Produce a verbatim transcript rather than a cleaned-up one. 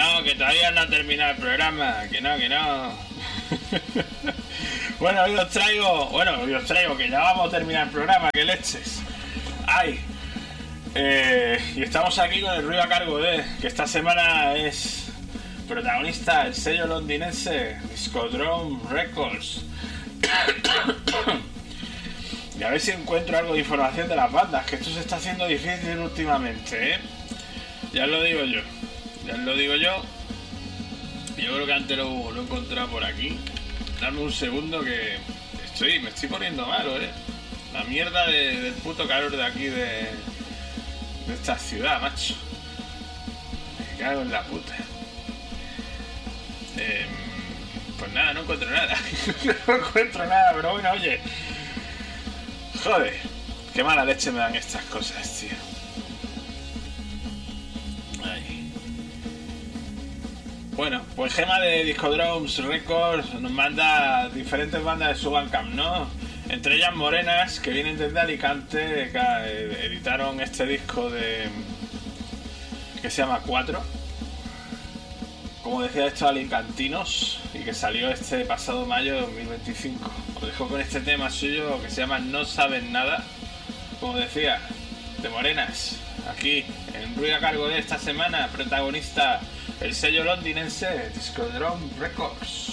no, que todavía no ha terminado el programa, que no, que no. Bueno, hoy os traigo, bueno, hoy os traigo que ya vamos a terminar el programa, que leches. Ay, eh, y estamos aquí con el ruido a cargo de, que esta semana es protagonista el sello londinense Discodrome Records. Y a ver si encuentro algo de información de las bandas, que esto se está haciendo difícil últimamente, ¿eh? Ya lo digo yo, ya lo digo yo. Yo creo que antes lo, lo he encontrado por aquí. Dame un segundo que estoy, me estoy poniendo malo, ¿eh? La mierda de, del puto calor de aquí, de, de esta ciudad, macho. Me cago en la puta. Eh, pues nada, no encuentro nada. No encuentro nada, pero bueno, oye. Joder, qué mala leche me dan estas cosas, tío. Ay. Bueno, pues Gema de Discodromes Records nos manda diferentes bandas de su Bandcamp, ¿no? Entre ellas Morenas, que vienen desde Alicante, que editaron este disco de que se llama Cuatro. Como decía, estos alicantinos, y que salió este pasado mayo de dos mil veinticinco. Os dejo con este tema suyo que se llama No Saben Nada, como decía, de Morenas. Aquí, en ruido a cargo de esta semana, protagonista el sello londinense Discodrome Records.